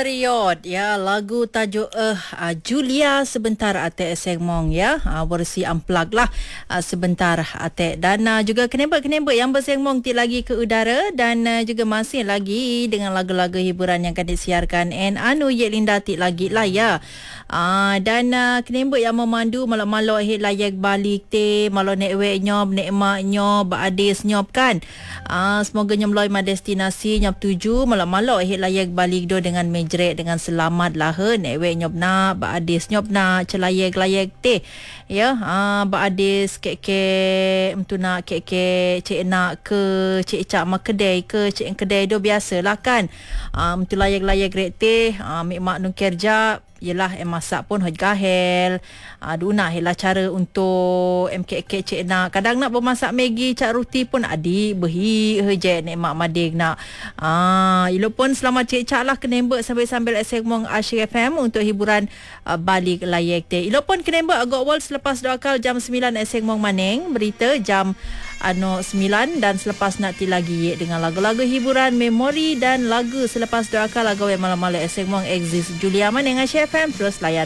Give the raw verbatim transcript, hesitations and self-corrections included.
Period ya, lagu tajuk uh, uh, Julia sebentar Atek Sengmong ya, uh, versi unplugged lah uh, sebentar Atek, dan uh, juga kenembek-kenembek yang bersengmong ti lagi ke udara, dan uh, juga masih lagi dengan lagu-lagu hiburan yang akan disiarkan and anu ye Linda ti lagi lah ya. Uh, dan uh, kenembek yang memandu malak-malak hit layak balik te malak nek wek nyop nek mak nyop adis nyop kan. Uh, semoga nyop loy ma destinasi nyop tuju malak-malak hit layak balik do dengan mejrek dengan selamat lah he nek wek nyop nak ba adis nyop nak celayek-layek te ya. uh, ba adis kek-kek mtu nak kek-kek cik nak ke cik cak mak kedai ke cik kedai do biasalah kan. uh, mtu layak-layak rek te uh, mik mak nu kerja yelah em masak pun hoj gahel. Aduh nak helah cara untuk em kek-kek cik nak. Kadang nak bermasak Maggi cak ruti pun adik berhi je nek mak madik nak. Ah, ilo pun selamat cik cak lah kenembek sambil-sambil Sengmong Asyik F M untuk hiburan uh, balik layak te. Ilo pun kenembek agak awal selepas doakal jam sembilan Sengmong Maneng berita jam ano sembilan, dan selepas nak ti lagi dengan lagu-lagu hiburan memori dan lagu selepas doakal lagu yang malam-malam Sengmong exist Julia Maneng Asyik F M terus layan.